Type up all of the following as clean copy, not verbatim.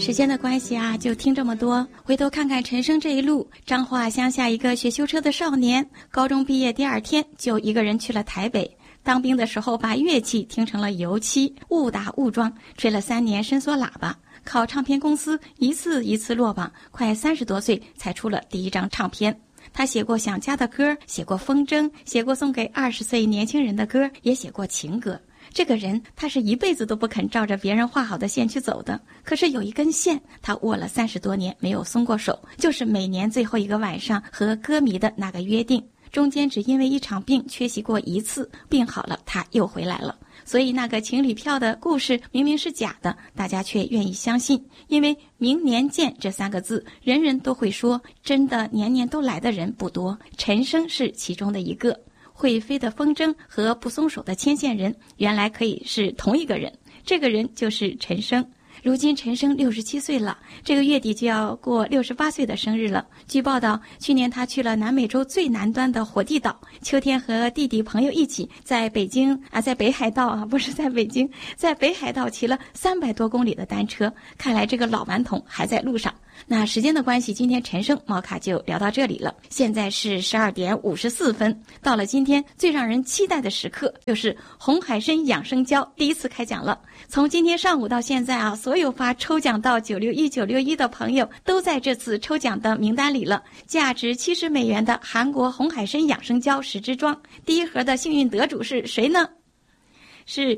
时间的关系啊，就听这么多。回头看看陈升这一路，彰化乡下一个学修车的少年，高中毕业第2天就一个人去了台北。当兵的时候把乐器听成了油漆，误打误撞吹了3年伸缩喇叭，考唱片公司一次一次落榜，快30多岁才出了第1张唱片。他写过想家的歌，写过风筝，写过送给20岁年轻人的歌，也写过情歌。这个人他是一辈子都不肯照着别人画好的线去走的，可是有一根线他握了30多年没有松过手，就是每年最后一个晚上和歌迷的那个约定。中间只因为1场病缺席过1次，病好了他又回来了。所以那个情侣票的故事明明是假的，大家却愿意相信，因为明年见这3个字人人都会说，真的年年都来的人不多，陈升是其中的一个。会飞的风筝和不松手的牵线人原来可以是同一个人，这个人就是陈升。如今陈升67岁了，这个月底就要过68岁的生日了。据报道，去年他去了南美洲最南端的火地岛，秋天和弟弟朋友一起在北海道不是在北京，在北海道骑了300多公里的单车。看来这个老顽童还在路上。那时间的关系，今天陈升毛卡就聊到这里了。现在是12点54分，到了今天最让人期待的时刻，就是红海参养生胶第1次开奖了。从今天上午到现在啊，所有发抽奖到961的朋友都在这次抽奖的名单里了。价值70美元的韩国红海参养生胶10支装，第1盒的幸运得主是谁呢？是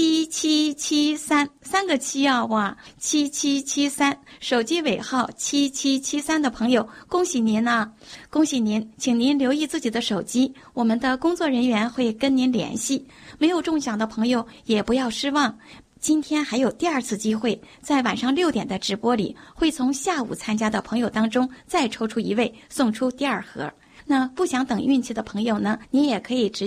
7773，3个7啊，哇，7773，手机尾号7773的朋友，恭喜您啊！恭喜您，请您留意自己的手机，我们的工作人员会跟您联系。没有中奖的朋友也不要失望，今天还有第2次机会，在晚上6点的直播里，会从下午参加的朋友当中再抽出1位，送出第2盒。那不想等运气的朋友呢，你也可以直接